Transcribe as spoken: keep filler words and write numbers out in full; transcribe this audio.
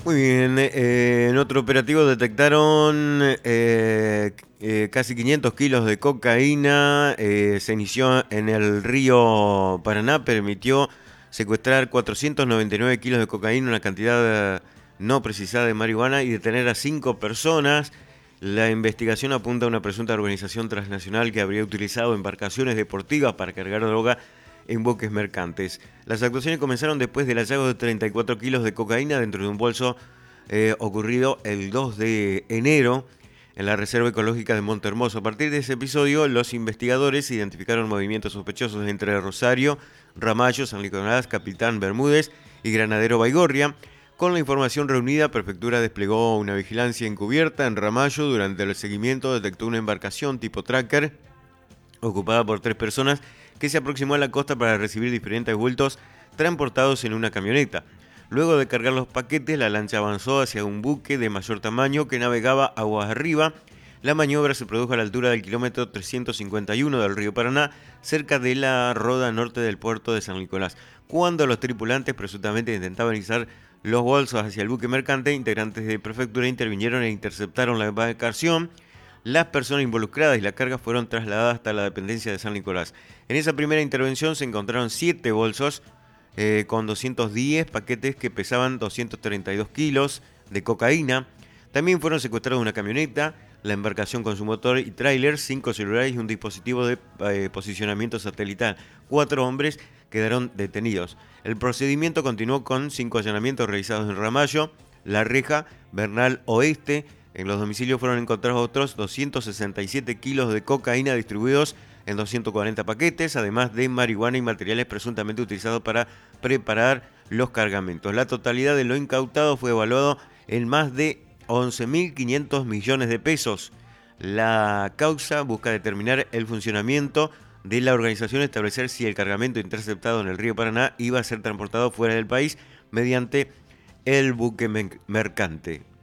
Muy bien, eh, en otro operativo detectaron eh, eh, casi quinientos kilos de cocaína. Eh, se inició en el río Paraná, permitió secuestrar cuatrocientos noventa y nueve kilos de cocaína, una cantidad eh, no precisada de marihuana, y detener a cinco personas. La investigación apunta a una presunta organización transnacional que habría utilizado embarcaciones deportivas para cargar droga en buques mercantes. Las actuaciones comenzaron después del hallazgo de treinta y cuatro kilos de cocaína dentro de un bolso eh, ocurrido el dos de enero en la Reserva Ecológica de Monte Hermoso. A partir de ese episodio, los investigadores identificaron movimientos sospechosos entre Rosario, Ramallo, San Nicolás, Capitán Bermúdez y Granadero Baigorria. Con la información reunida, Prefectura desplegó una vigilancia encubierta en Ramallo. Durante el seguimiento detectó una embarcación tipo tracker ocupada por tres personas que se aproximó a la costa para recibir diferentes bultos transportados en una camioneta. Luego de cargar los paquetes, la lancha avanzó hacia un buque de mayor tamaño que navegaba aguas arriba. La maniobra se produjo a la altura del kilómetro trescientos cincuenta y uno del río Paraná, cerca de la roda norte del puerto de San Nicolás. Cuando los tripulantes presuntamente intentaban izar los bolsos hacia el buque mercante, integrantes de prefectura intervinieron e interceptaron la embarcación. Las personas involucradas y la carga fueron trasladadas hasta la dependencia de San Nicolás. En esa primera intervención se encontraron siete bolsos eh, con doscientos diez paquetes que pesaban doscientos treinta y dos kilos de cocaína. También fueron secuestrados una camioneta, la embarcación con su motor y tráiler, cinco celulares y un dispositivo de eh, posicionamiento satelital. Cuatro hombres quedaron detenidos. El procedimiento continuó con cinco allanamientos realizados en Ramallo, La Reja, Bernal Oeste. En los domicilios fueron encontrados otros doscientos sesenta y siete kilos de cocaína distribuidos en doscientos cuarenta paquetes, además de marihuana y materiales presuntamente utilizados para preparar los cargamentos. La totalidad de lo incautado fue evaluado en más de once mil quinientos millones de pesos. La causa busca determinar el funcionamiento de la organización, establecer si el cargamento interceptado en el río Paraná iba a ser transportado fuera del país mediante el buque mercante.